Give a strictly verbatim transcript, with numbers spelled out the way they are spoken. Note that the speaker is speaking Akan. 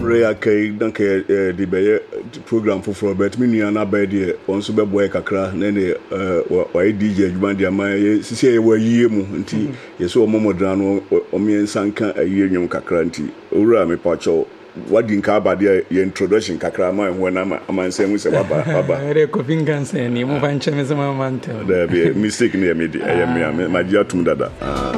Rea Kay, don't care the Bayer program for Robert Minian Abedi, on Super Boy Kakra, Nene, or D J, Jumandia, my say, were ye munti, yes, so Momodrano, or me and Sanka, a year young Kakranti, Ura me Pacho. What didn't cover the introduction Kakrama when I'm a man saying with a baba. I recommend Gansen, you move and change the mantle. There be a mistake near me, I am my dear Tundada.